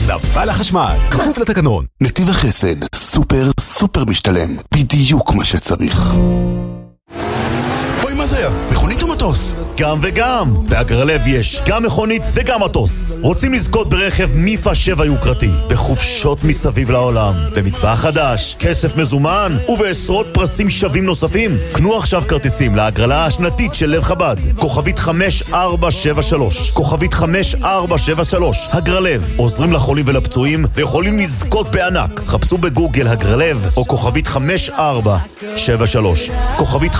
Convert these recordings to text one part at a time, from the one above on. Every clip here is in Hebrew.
נבל החשמל, כפוף לתקנון. נתיב החסד, סופר משתלם, בדיוק מה שצריך. מה זה היה? מכונית או מטוס? גם וגם. בהגרלב יש גם מכונית וגם מטוס. רוצים לזכות ברכב מיפה 7 יוקרתי, בחופשות מסביב לעולם, במטבח חדש, כסף מזומן ובעשרות פרסים שווים נוספים? קנו עכשיו כרטיסים להגרלה השנתית של לב חב"ד. כוכבית 5473. כוכבית 5473. הגרלב. עוזרים לחולים ולפצועים ויכולים לזכות בענק. חפשו בגוגל הגרלב או כוכבית 5473. כוכבית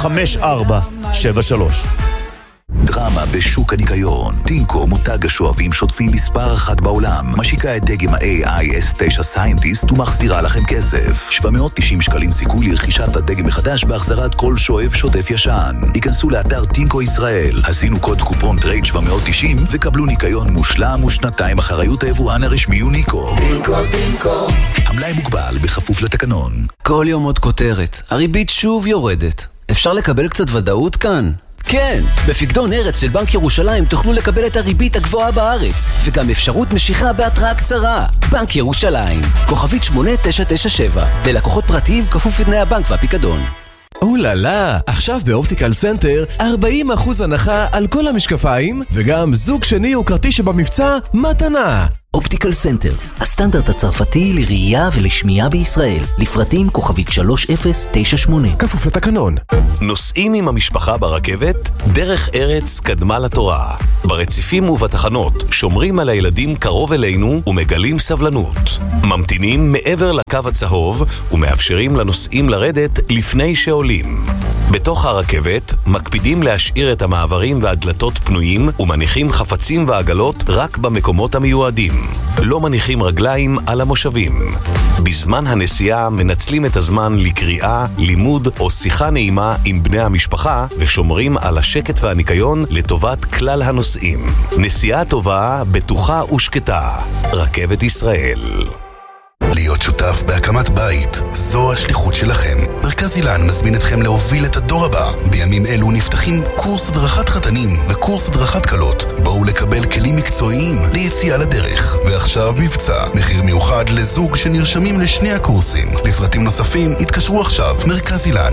5473. דרמה בשוק הניקיון. טינקו, מותג השואבים שוטפים מספר אחת בעולם, משיקה את דגם ה-AI S9 Scientist ומחזירה לכם כסף. 790 שקלים סיכוי לרכישת הדגם מחדש בהחזרת כל שואב שוטף ישן. היכנסו לאתר טינקו ישראל, הזינו קוד קופון טרייד 790 וקבלו ניקיון מושלם ושנתיים אחריות היבואן הרשמי יוניקו. טינקו. המלאי מוגבל בכפוף לתקנון. כל יום עוד כותרת, הריבית שוב יורדת. אפשר לקבל קצת ודאות כאן? כן, בפקדון ארץ של בנק ירושלים תוכלו לקבל את הריבית הגבוהה בארץ וגם אפשרות משיכה בהתראה קצרה. בנק ירושלים, כוכבית 8997, ללקוחות פרטיים כפוף לתנאי הבנק והפיקדון. אוללה, עכשיו באופטיקל סנטר 40% הנחה על כל המשקפיים וגם זוג שני וקרתי שבמבצע מתנה. אופטיקל סנטר, הסטנדרט הצרפתי לראייה ולשמיעה בישראל. לפרטים כוכבית 3098. כפוף לתקנון. נוסעים עם המשפחה ברכבת? דרך ארץ קדמה לתורה. ברציפים ובתחנות שומרים על הילדים קרוב אלינו ומגלים סבלנות. ממתינים מעבר לקו הצהוב ומאפשרים לנוסעים לרדת לפני שעולים. בתוך הרכבת מקפידים להשאיר את המעברים והדלתות פנויים ומניחים חפצים ועגלות רק במקומות המיועדים. לא מניחים רגליים על המושבים. בזמן הנסיעה מנצלים את הזמן לקריאה, לימוד או שיחה נעימה עם בני המשפחה ושומרים על השקט והניקיון לטובת כלל הנוסעים. נסיעה טובה, בטוחה ושקטה. רכבת ישראל. להיות שותף בהקמת בית, זו השליחות שלכם. מרכז אילן מזמין אתכם להוביל את הדור הבא. בימים אלו נפתחים קורס הדרכת חתנים וקורס הדרכת קלות. בואו לקבל כלים מקצועיים ליציאה לדרך. ועכשיו מבצע, מחיר מיוחד לזוג שנרשמים לשני הקורסים. לפרטים נוספים התקשרו עכשיו. מרכז אילן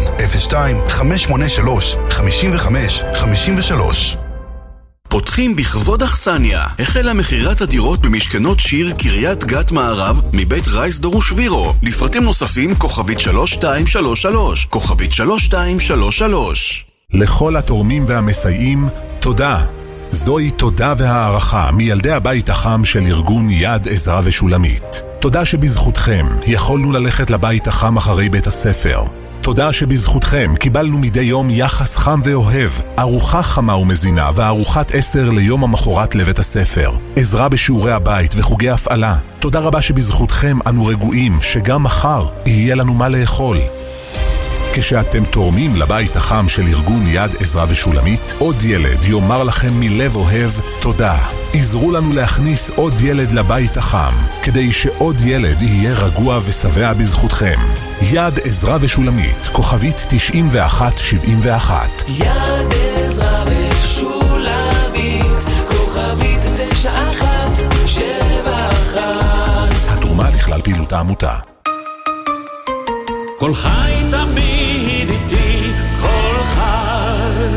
02-583-55-53. פותחים בכבוד אכסניה. החלה מחירת הדירות במשכנות שיר קריית גת מערב מבית רייס דורוש וירו. לפרטים נוספים כוכבית 3233. כוכבית 3233. לכל התורמים והמסייעים, תודה. זוהי תודה והערכה מילדי הבית החם של ארגון יד עזרה ושולמית. תודה שבזכותכם יכולנו ללכת לבית החם אחרי בית הספר. תודה שבזכותכם קיבלנו מדי יום יחס חם ואוהב, ארוחה חמה ומזינה וארוחת 10 ליום המחרת לבית הספר, עזרה בשיעורי הבית וחוגי הפעלה. תודה רבה שבזכותכם אנו רגועים שגם מחר יהיה לנו מה לאכול. כשאתם תורמים לבית החם של ארגון יד עזרה ושולמית, עוד ילד יאמר לכם מלב אוהב תודה. עזרו לנו להכניס עוד ילד לבית החם, כדי שעוד ילד יהיה רגוע ושבע בזכותכם. יד עזרה ושולמית, כוכבית 9171. יד עזרה ושולמית, כוכבית 9171. התרומה לכלל פעילות העמותה. כל חי תמיד איתי, כל חי.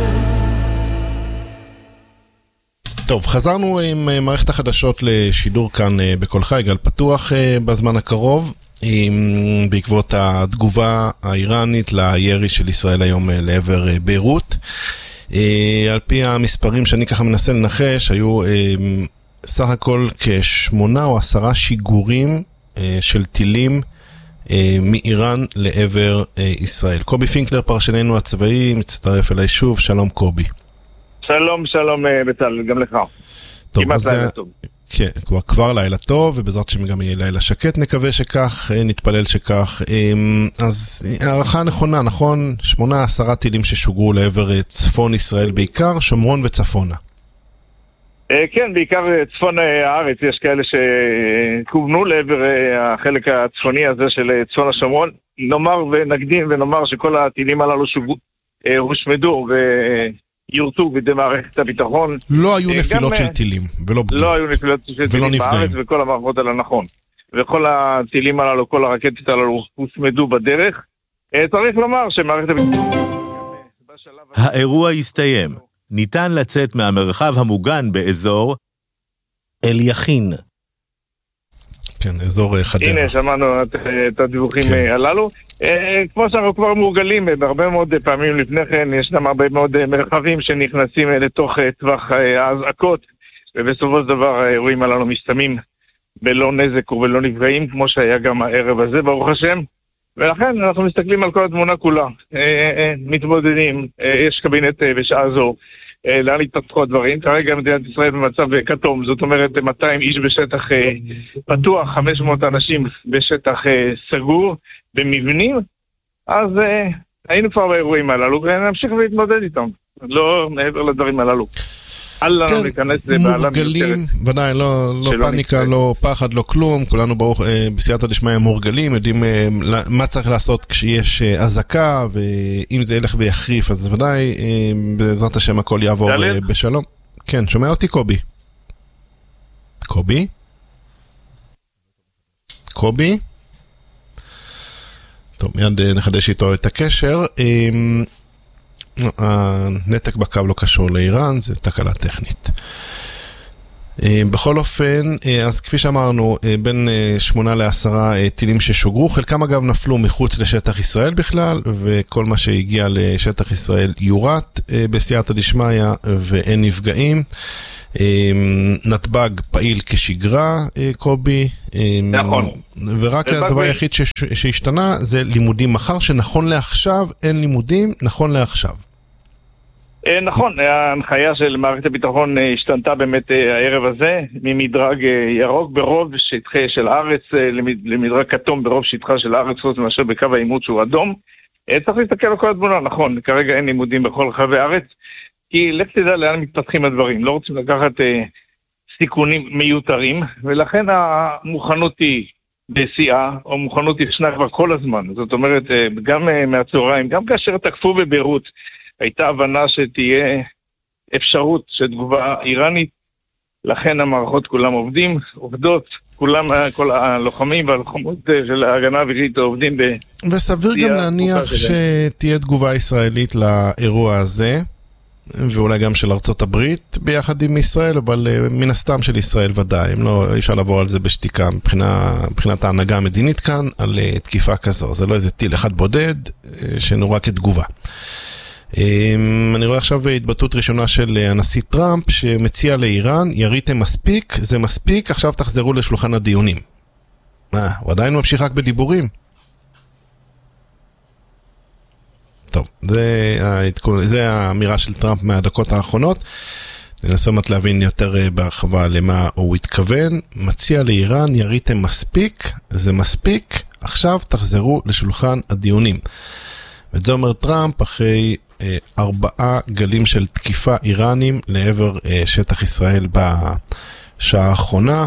טוב, חזרנו עם מערכת החדשות לשידור כאן בכל חי, גל פתוח בזמן הקרוב, בעקבות התגובה האיראנית לירי של ישראל היום לעבר ביירות. על פי המספרים שאני ככה מנסה לנחש, היו סך הכל כ8 או 10 שיגורים של טילים מאיראן לעבר ישראל. קובי פינקלר, פרשננו הצבאי, מצטרף אליי שוב. שלום קובי. שלום בצל, גם לך. טוב, כמעט לילה טוב. כן, כבר לילה טוב, ובעזרת שם גם יהיה לילה שקט, נקווה שכך, נתפלל שכך. אז הערכה נכונה, נכון? 8-10 טילים ששוגרו לעבר צפון ישראל בעיקר, שומרון וצפונה. כן, בעיקר צפון הארץ, יש כאלה שכוונו לעבר החלק הצפוני הזה של צפון השומרון. נאמר ונקדים ונאמר שכל הטילים הללו הושמדו יורטו בידי מערכת הביטחון. לא היו נפילות של טילים, ולא פגיעות. לא היו נפילות של טילים בארץ, וכל המערכות על הנכון. וכל הטילים הללו, כל הרקטות הללו הוסמדו בדרך. צריך לומר שמערכת הביטחון... האירוע הסתיים. ניתן לצאת מהמרחב המוגן באזור אליכין. כן, אזור חדרה. הנה, שמענו את הדיווחים הללו. כמו שאנחנו כבר מורגלים, בהרבה מאוד פעמים לפני כן, ישנם הרבה מאוד מרחבים שנכנסים לתוך טווח האזעקות, ובסופו של דבר האירועים הללו מסתיימים בלא נזק ובלא נפגעים, כמו שהיה גם הערב הזה, ברוך השם. ולכן אנחנו מסתכלים על כל התמונה כולה. מתמודדים, יש קבינט בשעה זו, לאן התפתחו הדברים. כרגע מדינת ישראל במצב כתום, זאת אומרת 200 איש בשטח פתוח, 500 אנשים בשטח סגור, במבנים. אז היינו כבר באירועים הללו, ונמשיך להתמודד איתם. לא מעבר לדברים הללו. כן, מורגלים, ודאי, לא פאניקה, לא פחד, לא כלום, כולנו בסייעתא דשמיא מורגלים, יודעים מה צריך לעשות כשיש אזעקה, ואם זה ילך ויחריף, אז ודאי, בעזרת השם הכל יעבור בשלום. כן, שומע אותי קובי? קובי? קובי? טוב, מיד נחדש איתו את הקשר. הנתק בקו לא קשור לאיראן, זה תקלה טכנית. בכל אופן, אז כפי שאמרנו, בין 8 ל10 טילים ששוגרו, חלקם אגב נפלו מחוץ לשטח ישראל בכלל, וכל מה שהגיע לשטח ישראל יורט בסייעתא דשמיא ואין נפגעים. נתב"ג פעיל כשגרה, קובי. נכון. ורק הדבר היחיד שהשתנה זה לימודים מחר, שנכון לעכשיו אין לימודים, נכון לעכשיו. נכון, ההנחיה של מערכת הביטחון השתנתה באמת הערב הזה, ממדרג ירוק ברוב שטחי של הארץ למדרג כתום ברוב שטחה של הארץ, חוץ מאשר בקו העימות שהוא אדום. צריך להסתכל על כל התמונה, נכון, כרגע אין לימודים בכל רחבי הארץ, כי לך תדע לאן מתפתחים הדברים, לא רוצים לקחת סיכונים מיותרים, ולכן המוכנות היא בשיאה, או מוכנות ישנה כבר כל הזמן. זאת אומרת, גם מהצהריים, גם כאשר תקפו בביירות, הייתה הבנה שתהיה אפשרות של תגובה איראנית, לכן המערכות כולם עובדות, כולם, כל הלוחמים והלוחמות של ההגנה האווירית עובדים וסביר גם להניח שתהיה תגובה ישראלית לאירוע הזה, ואולי גם של ארצות הברית ביחד עם ישראל, אבל מן הסתם של ישראל ודאי, אי אפשר לעבור על זה בשתיקה מבחינת ההנהגה המדינית כאן, על תקיפה כזו, זה לא איזה טיל אחד בודד שנורא כתגובה. אני רואה עכשיו התבטאות ראשונה של הנשיא טראמפ שמציע לאיראן, יריתם מספיק, זה מספיק, עכשיו תחזרו לשולחן הדיונים. הוא עדיין ממשיך רק בדיבורים. טוב, זה האמירה של טראמפ מהדקות האחרונות. ננסה מעט להבין יותר בהרחבה למה הוא התכוון. מציע לאיראן, יריתם מספיק, זה מספיק, עכשיו תחזרו לשולחן הדיונים. וזה אומר טראמפ אחרי 4 גלים של תקיפה איראנים לעבר שטח ישראל בשעה האחרונה.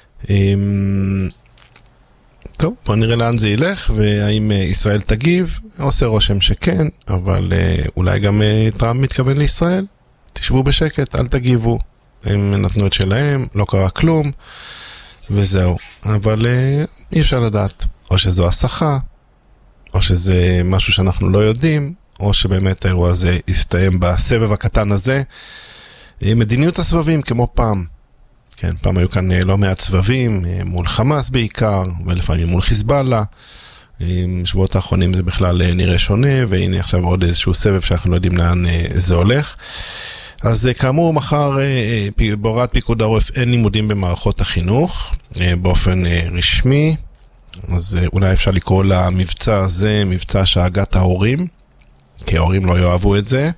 טוב, בוא נראה לאן זה ילך, והאם ישראל תגיב. עושה רושם שכן, אבל אולי גם טראמפ מתכוון לישראל. תשבו בשקט, אל תגיבו. הם נתנו את שלהם, לא קרה כלום, וזהו. אבל אי אפשר לדעת, או שזו הסחה, או שזה משהו שאנחנו לא יודעים, או שבאמת האירוע הזה יסתיים בסבב הקטן הזה. מדיניות הסבבים כמו פעם. כן, פעם היו כאן לא מעט סבבים, מול חמאס בעיקר, ולפעמים מול חיזבאללה. שבועות האחרונים זה בכלל נראה שונה, והנה עכשיו עוד איזשהו סבב שאנחנו לא יודעים לאן זה הולך. אז כאמור, מחר בהוראת פיקוד העורף אין לימודים במערכות החינוך, באופן רשמי. אז אולי אפשר לקרוא למבצע הזה, מבצע שאגת ההורים, כי ההורים לא יאהבו את זה.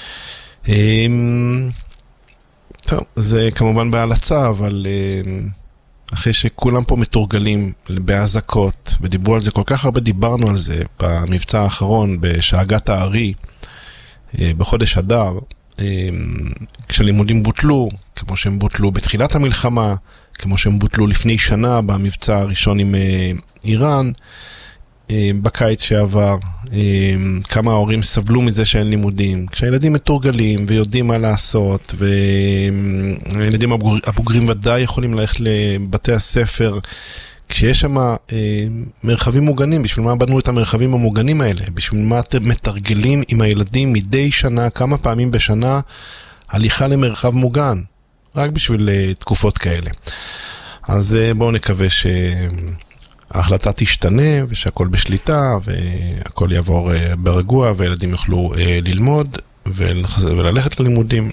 טוב, זה כמובן בהלצה, אבל אחרי שכולם פה מתורגלים בהזקות, ודיברו על זה, כל כך הרבה דיברנו על זה במבצע האחרון, בשאגת הארי, בחודש אדר, כשלימודים בוטלו, כמו שהם בוטלו בתחילת המלחמה, כמו שהם בוטלו לפני שנה במבצע הראשון עם איראן, בקיץ שעבר, כמה ההורים סבלו מזה שאין לימודים. כשהילדים מתורגלים ויודעים מה לעשות, והילדים הבוגרים ודאי יכולים ללכת לבתי הספר, כשיש שם מרחבים מוגנים, בשביל מה בנו את המרחבים המוגנים האלה? בשביל מה אתם מתרגלים עם הילדים מדי שנה, כמה פעמים בשנה, הליכה למרחב מוגן? רק בשביל תקופות כאלה. אז בואו נקווה שההחלטה תשתנה, ושהכל בשליטה, והכל יעבור ברגוע, וילדים יוכלו ללמוד, וללכת ללימודים.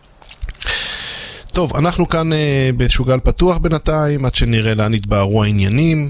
טוב, אנחנו כאן באיזשהו גל פתוח בינתיים, עד שנראה לאן יתבהרו העניינים.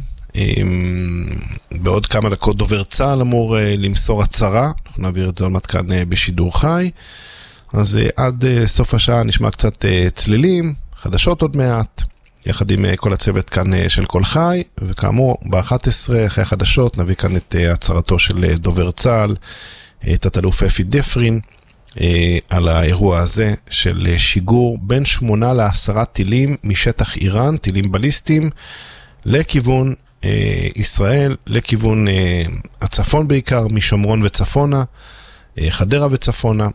בעוד כמה דקות דובר צה"ל אמור למסור הצהרה, אנחנו נעביר את זה עוד מעט כאן בשידור חי. אז עד סוף השעה נשמע קצת צלילים, חדשות עוד מעט, יחד עם כל הצוות כאן של כל חי, וכאמור, ב-11 אחרי החדשות נביא כאן את הצהרתו של דובר צה"ל, תת-אלוף אפי דפרין, על האירוע הזה של שיגור בין 8 ל10 טילים משטח איראן, טילים בליסטיים, לכיוון ישראל, לכיוון הצפון בעיקר, משומרון וצפונה, חדרה וצפונה.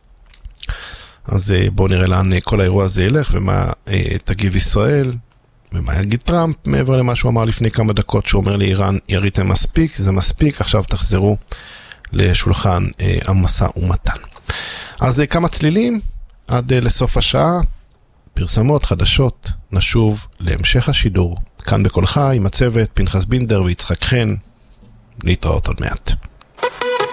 אז בואו נראה לאן כל האירוע הזה ילך, ומה תגיב ישראל, ומה יגיד טראמפ, מעבר למה שהוא אמר לפני כמה דקות, שהוא אומר לאיראן, יריתם מספיק, זה מספיק, עכשיו תחזרו לשולחן המשא ומתן. אז כמה צלילים, עד לסוף השעה, פרסמות חדשות, נשוב להמשך השידור, כאן בכל חי, עם הצוות, פנחס בינדר ויצחק חן, להתראות עוד מעט.